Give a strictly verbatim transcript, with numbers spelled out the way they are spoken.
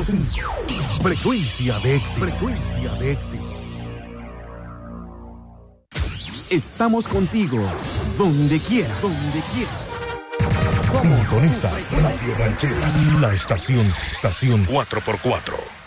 cinco. Frecuencia de éxitos. Frecuencia de éxitos. Estamos contigo, donde quieras. Donde quieras. Sintonizas Radio Ranchera, la estación, estación cuatro por cuatro.